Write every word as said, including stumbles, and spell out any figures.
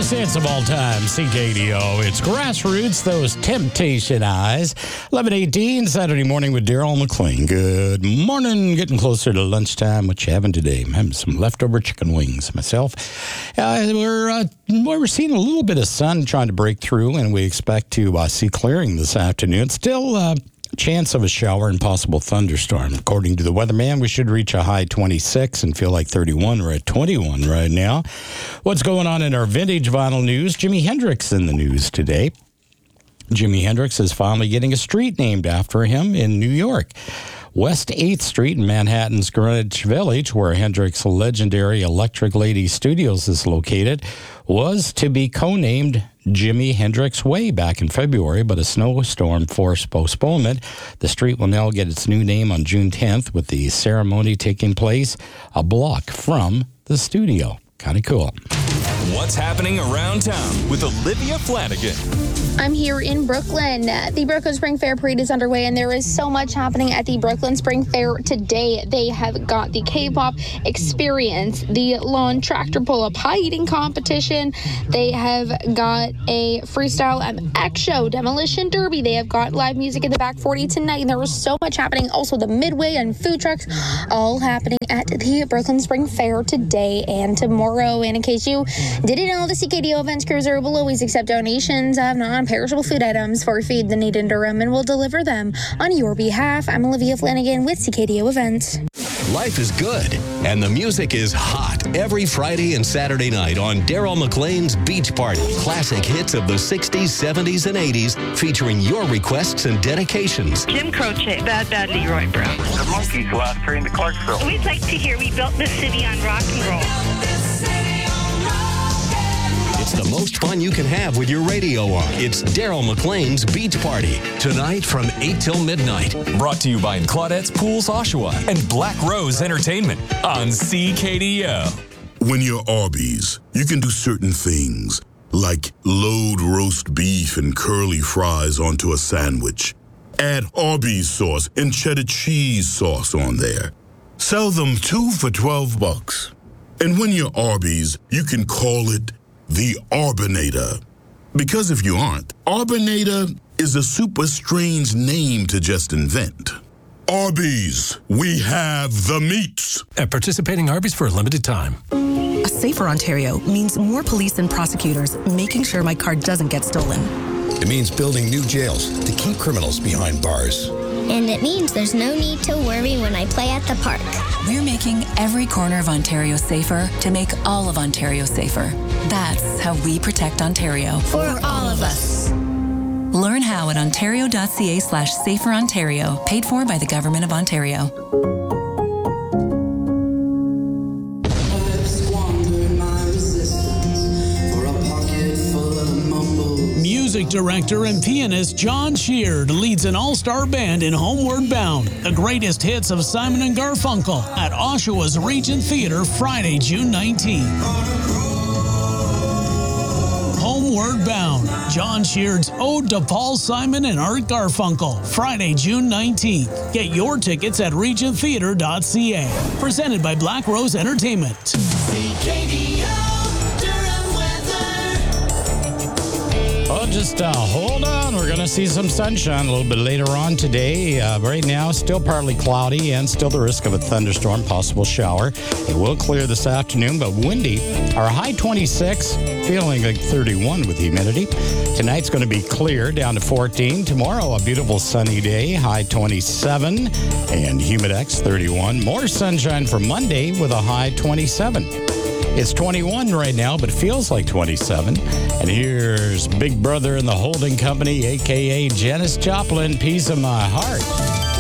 Hottest hits of all time, C K D O. It's Grassroots, those Temptation Eyes. eleven eighteen, Saturday morning with Daryl McLean. Good morning. Getting closer to lunchtime. What you having today? I'm having some leftover chicken wings myself. Uh, we're, uh, we're seeing a little bit of sun trying to break through, and we expect to uh, see clearing this afternoon. Still, uh, chance of a shower and possible thunderstorm. According to the weatherman, we should reach a high twenty-six and feel like thirty-one. We're at twenty-one right now. What's going on in our vintage vinyl news? Jimi Hendrix in the news today. Jimi Hendrix is finally getting a street named after him in New York. West eighth Street in Manhattan's Greenwich Village, where Hendrix's legendary Electric Lady Studios is located, was to be co-named Jimi Hendrix Way back in February, but a snowstorm forced postponement. The street will now get its new name on June tenth, with the ceremony taking place a block from the studio. Kind of cool. What's happening around town with Olivia Flanagan? I'm here in Brooklyn. The Brooklyn Spring Fair Parade is underway, and there is so much happening at the Brooklyn Spring Fair today. They have got the K-pop experience, the lawn tractor pull-up high eating competition. They have got a freestyle M X show, demolition derby. They have got live music in the back forty tonight, and there was so much happening. Also, the Midway and food trucks, all happening at the Brooklyn Spring Fair today and tomorrow. And in case you didn't know, the C K D O Events Cruiser will always accept donations of non-perishable food items for Feed the Need in Durham, and will deliver them on your behalf. I'm Olivia Flanagan with C K D O Events. Life is good, and the music is hot every Friday and Saturday night on Daryl McLean's Beach Party. Classic hits of the sixties, seventies, and eighties, featuring your requests and dedications. Jim Croce, Bad Bad Leroy Brown. The Monkees last train to Clarksville. We'd like to hear We Built This City on Rock and Roll. It's the most fun you can have with your radio on. It's Daryl McLean's Beach Party, tonight from eight till midnight. Brought to you by Claudette's Pools Oshawa and Black Rose Entertainment on C K D O. When you're Arby's, you can do certain things, like load roast beef and curly fries onto a sandwich. Add Arby's sauce and cheddar cheese sauce on there. Sell them two for twelve bucks. And when you're Arby's, you can call it the Arbinator. Because if you aren't, Arbinator is a super strange name to just invent. Arby's, we have the meats. At participating Arby's for a limited time. A safer Ontario means more police and prosecutors making sure my car doesn't get stolen. It means building new jails to keep criminals behind bars. And it means there's no need to worry when I play at the park. We're making every corner of Ontario safer to make all of Ontario safer. That's how we protect Ontario. For all of us. Learn how at ontario.ca slash safer Ontario, paid for by the Government of Ontario. Music director and pianist John Sheard leads an all-star band in Homeward Bound, the greatest hits of Simon and Garfunkel, at Oshawa's Regent Theatre Friday, June nineteenth. Homeward Bound, John Sheard's Ode to Paul Simon and Art Garfunkel, Friday, June nineteenth. Get your tickets at regent theatre dot c a. Presented by Black Rose Entertainment. C K D O. Well, just uh, hold on. We're going to see some sunshine a little bit later on today. Uh, right now, still partly cloudy and still the risk of a thunderstorm, possible shower. It will clear this afternoon, but windy. Our high twenty-six, feeling like thirty-one with humidity. Tonight's going to be clear, down to fourteen. Tomorrow, a beautiful sunny day, high twenty-seven, and humidex thirty-one. More sunshine for Monday with a high twenty-seven. It's twenty-one right now, but it feels like twenty-seven. And here's Big Brother and the Holding Company, a k a. Janis Joplin, Piece of My Heart.